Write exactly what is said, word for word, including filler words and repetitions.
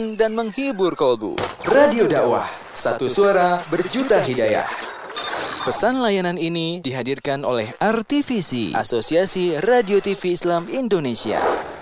dan menghibur kolbu. Radio Dakwah, satu suara berjuta hidayah. Pesan layanan ini dihadirkan oleh R T V C, Asosiasi Radio T V Islam Indonesia.